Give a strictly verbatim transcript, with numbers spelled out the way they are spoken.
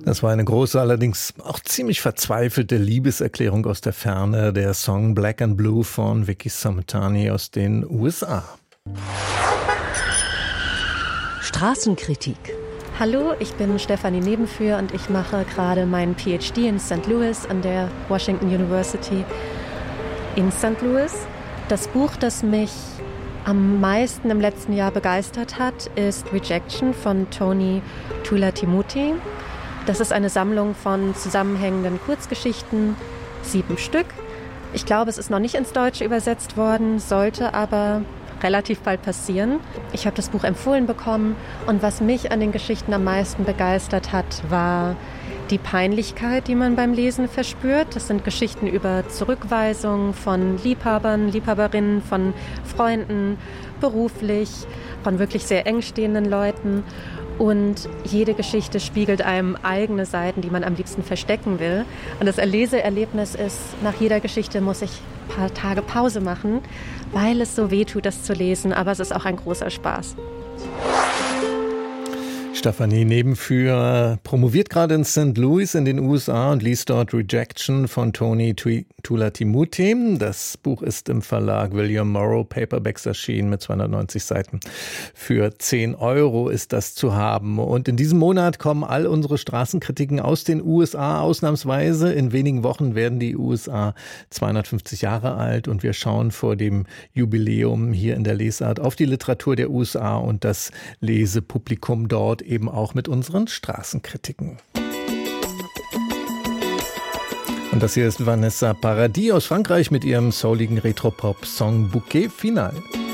Das war eine große, allerdings auch ziemlich verzweifelte Liebeserklärung aus der Ferne, der Song Black and Blue von Vicky Samtani aus den U S A. Straßenkritik. Hallo, ich bin Stefanie Nebenführ und ich mache gerade meinen P H D in Sankt Louis an der Washington University in Sankt Louis. Das Buch, das mich am meisten im letzten Jahr begeistert hat, ist Rejection von Tony Tulathimuthi. Das ist eine Sammlung von zusammenhängenden Kurzgeschichten, sieben Stück. Ich glaube, es ist noch nicht ins Deutsche übersetzt worden, sollte aber relativ bald passieren. Ich habe das Buch empfohlen bekommen und was mich an den Geschichten am meisten begeistert hat, war die Peinlichkeit, die man beim Lesen verspürt. Das sind Geschichten über Zurückweisung von Liebhabern, Liebhaberinnen, von Freunden, beruflich, von wirklich sehr eng stehenden Leuten. Und jede Geschichte spiegelt einem eigene Seiten, die man am liebsten verstecken will. Und das Leseerlebnis ist, nach jeder Geschichte muss ich ein paar Tage Pause machen, weil es so weh tut, das zu lesen. Aber es ist auch ein großer Spaß. Stefanie Nebenführ promoviert gerade in Sankt Louis in den U S A und liest dort Rejection von Tony Tulathimuthi. Das Buch ist im Verlag William Morrow Paperbacks erschienen mit zweihundertneunzig Seiten. Für zehn Euro ist das zu haben. Und in diesem Monat kommen all unsere Straßenkritiken aus den U S A ausnahmsweise. In wenigen Wochen werden die U S A zweihundertfünfzig Jahre alt und wir schauen vor dem Jubiläum hier in der Lesart auf die Literatur der U S A und das Lesepublikum dort eben auch mit unseren Straßenkritiken. Und das hier ist Vanessa Paradis aus Frankreich mit ihrem souligen Retropop-Song Bouquet Final.